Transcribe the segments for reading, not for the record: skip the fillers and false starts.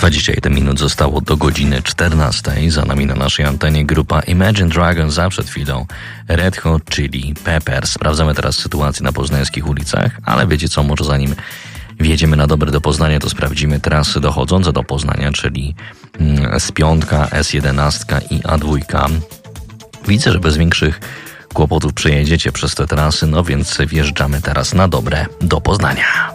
21 minut zostało do godziny 14. Za nami na naszej antenie grupa Imagine Dragons, a przed chwilą Red Hot Chili Peppers. Sprawdzamy teraz sytuację na poznańskich ulicach, ale wiecie co, może zanim wjedziemy na dobre do Poznania, to sprawdzimy trasy dochodzące do Poznania, czyli S5, S11 i A2. Widzę, że bez większych kłopotów przejedziecie przez te trasy, no więc wjeżdżamy teraz na dobre do Poznania.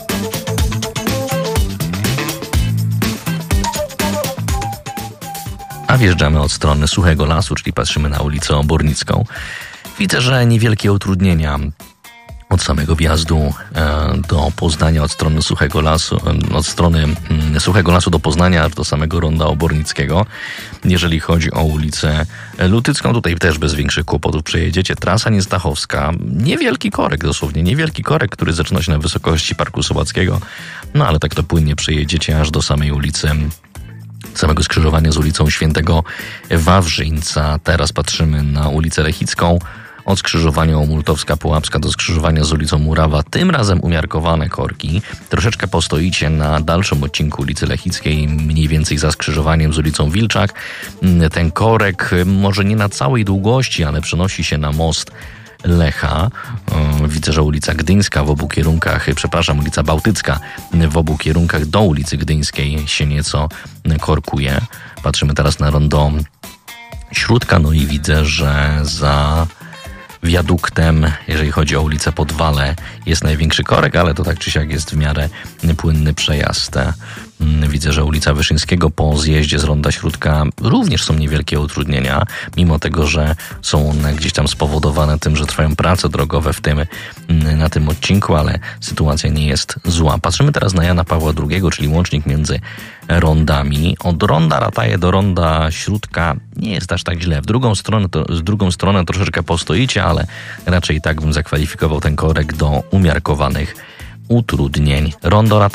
A wjeżdżamy od strony Suchego Lasu, czyli patrzymy na ulicę Obornicką. Widzę, że niewielkie utrudnienia od samego wjazdu do Poznania, od strony Suchego Lasu, od strony Suchego Lasu do Poznania, aż do samego ronda Obornickiego. Jeżeli chodzi o ulicę Lutycką, tutaj też bez większych kłopotów przejedziecie. Trasa Niestachowska, niewielki korek, dosłownie niewielki korek, który zaczyna się na wysokości Parku Sołackiego, no ale tak to płynnie przejedziecie aż do samej ulicy, samego skrzyżowania z ulicą Świętego Wawrzyńca. Teraz patrzymy na ulicę Lechicką. Od skrzyżowania Multowska-Pułapska do skrzyżowania z ulicą Murawa, tym razem umiarkowane korki. Troszeczkę postoicie na dalszym odcinku ulicy Lechickiej, mniej więcej za skrzyżowaniem z ulicą Wilczak. Ten korek może nie na całej długości, ale przenosi się na most Lecha. Widzę, że ulica Gdyńska w obu kierunkach, ulica Bałtycka w obu kierunkach do ulicy Gdyńskiej się nieco korkuje. Patrzymy teraz na rondo Śródka, no i widzę, że za wiaduktem, jeżeli chodzi o ulicę Podwale, jest największy korek, ale to tak czy siak jest w miarę płynny przejazd. Widzę, że ulica Wyszyńskiego po zjeździe z ronda Śródka również są niewielkie utrudnienia, mimo tego, że są one gdzieś tam spowodowane tym, że trwają prace drogowe na tym odcinku, ale sytuacja nie jest zła. Patrzymy teraz na Jana Pawła II, czyli łącznik między rondami. Od ronda Rataje do ronda Śródka nie jest aż tak źle. Z drugą stronę troszeczkę postoicie, ale raczej tak bym zakwalifikował ten korek do umiarkowanych utrudnień. Rondo Rataje